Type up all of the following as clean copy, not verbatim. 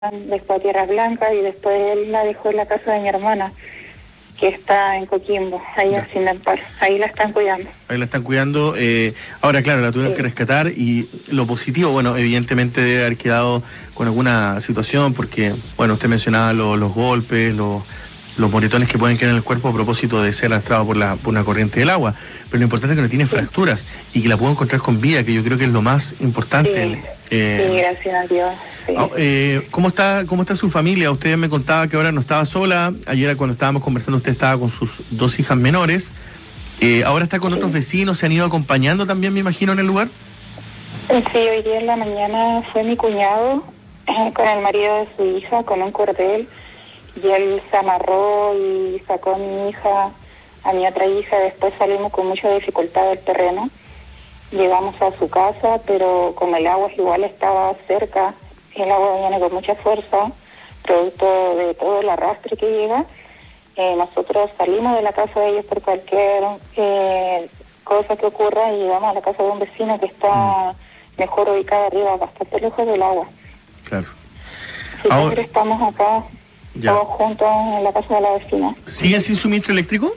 después a Tierras Blancas y después él la dejó en la casa de mi hermana, que está en Coquimbo, ahí en Sindampar. Ahí la están cuidando. Ahí la están cuidando. Ahora, claro, la tuvieron que rescatar y lo positivo, bueno, evidentemente debe haber quedado con alguna situación porque, bueno, usted mencionaba los golpes, los moretones que pueden quedar en el cuerpo a propósito de ser arrastrado por una corriente del agua. Pero lo importante es que no tiene fracturas y que la puedo encontrar con vida, que yo creo que es lo más importante. Sí, gracias a Dios. Sí. ¿Cómo está su familia? Usted me contaba que ahora no estaba sola. Ayer cuando estábamos conversando usted estaba con sus 2 hijas menores. Ahora está con otros vecinos. ¿Se han ido acompañando también, me imagino, en el lugar? Sí, hoy día en la mañana fue mi cuñado con el marido de su hija, con un cordel. Y él se amarró y sacó a mi hija, a mi otra hija. Después salimos con mucha dificultad del terreno. Llegamos a su casa, pero como el agua igual estaba cerca, el agua viene con mucha fuerza, producto de todo el arrastre que llega. Nosotros salimos de la casa de ellos por cualquier cosa que ocurra y llegamos a la casa de un vecino que está mejor ubicado arriba, bastante lejos del agua. Claro. Así que ahora estamos acá, todos juntos en la casa de la vecina. ¿Siguen sin suministro eléctrico?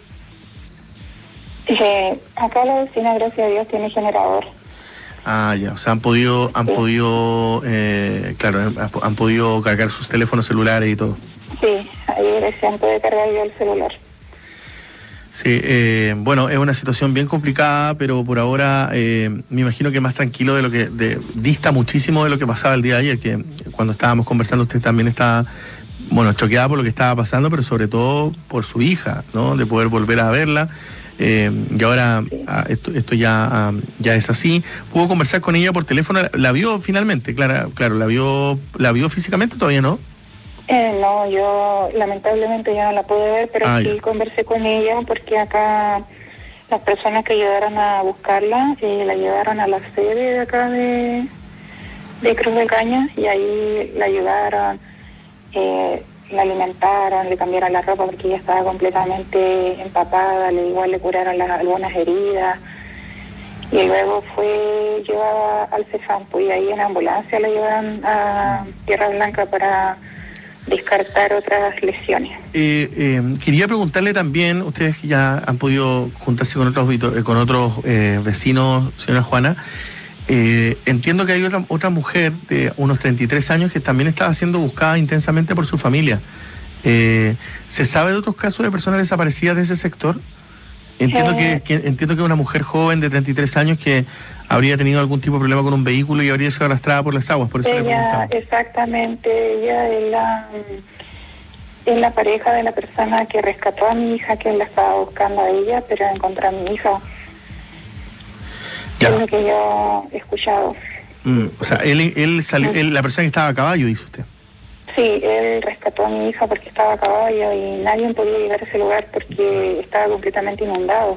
Acá la vecina, gracias a Dios, tiene generador. Ah, ya, o sea, han podido cargar sus teléfonos celulares y todo. Sí, ahí recién puede cargar yo el celular. Sí, bueno, es una situación bien complicada, pero por ahora me imagino que más tranquilo de lo que dista muchísimo de lo que pasaba el día de ayer, que cuando estábamos conversando usted también estaba, bueno, choqueada por lo que estaba pasando, pero sobre todo por su hija, ¿no? De poder volver a verla. Y ahora esto ya es así. ¿Pudo conversar con ella por teléfono? ¿La vio finalmente? Claro, ¿la vio físicamente todavía no? No, yo lamentablemente ya no la pude ver, pero sí conversé con ella porque acá las personas que ayudaron a buscarla la llevaron a la sede de acá de Cruz de Caña y ahí la ayudaron, la alimentaron, le cambiaron la ropa porque ella estaba completamente empapada, igual le curaron algunas heridas y luego fue llevada al CEFAMPO y ahí en ambulancia la llevaron a Tierra Blanca para descartar otras lesiones. Quería preguntarle también, ustedes ya han podido juntarse con otros vecinos, señora Juana. Entiendo que hay otra mujer de unos 33 años que también estaba siendo buscada intensamente por su familia. ¿Se sabe de otros casos de personas desaparecidas de ese sector? Entiendo que es una mujer joven de 33 años que habría tenido algún tipo de problema con un vehículo y habría sido arrastrada por las aguas, por eso le preguntaba. Exactamente, ella es la pareja de la persona que rescató a mi hija, que la estaba buscando a ella, pero encontró a mi hija. Es lo que yo he escuchado. O sea, la persona que estaba a caballo, dice usted. Sí, él rescató a mi hija porque estaba a caballo y nadie podía llegar a ese lugar porque estaba completamente inundado.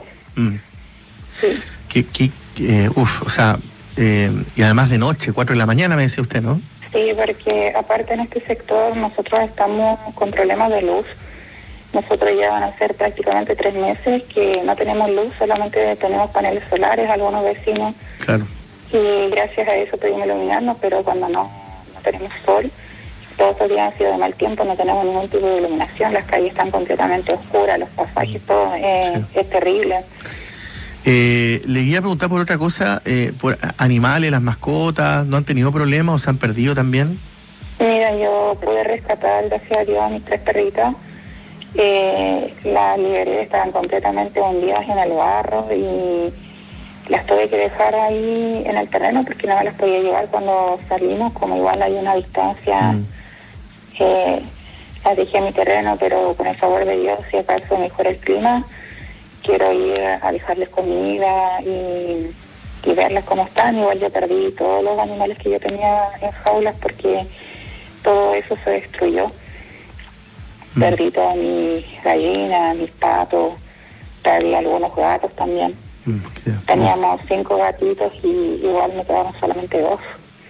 Sí. O sea, y además de noche, 4 de la mañana, me decía usted, ¿no? Sí, porque aparte en este sector nosotros estamos con problemas de luz. Nosotros ya van a ser prácticamente 3 meses que no tenemos luz, solamente tenemos paneles solares, algunos vecinos. Claro. Y gracias a eso pudimos iluminarnos, pero cuando no tenemos sol, todos los días han sido de mal tiempo, no tenemos ningún tipo de iluminación, las calles están completamente oscuras, los pasajes, todo es terrible. Le iba a preguntar por otra cosa, por animales, las mascotas, ¿no han tenido problemas o se han perdido también? Mira, yo pude rescatar, gracias a Dios, a mis 3 perritas. Las liberé, estaban completamente hundidas en el barro y las tuve que dejar ahí en el terreno porque no me las podía llevar cuando salimos, como igual hay una distancia. Las dejé en mi terreno, pero con el favor de Dios, si acaso mejora el clima, quiero ir a dejarles comida y verlas cómo están. Igual yo perdí todos los animales que yo tenía en jaulas porque todo eso se destruyó. Perdí todas mis gallinas, mis patos, perdí algunos gatos también. Teníamos 5 gatitos y igual me quedaron solamente 2.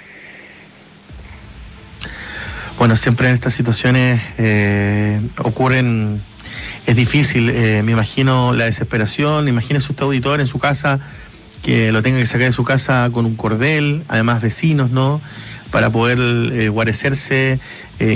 Bueno, siempre en estas situaciones ocurren, es difícil, me imagino la desesperación, imagínese usted auditor en su casa, que lo tenga que sacar de su casa con un cordel, además vecinos, ¿no? para poder guarecerse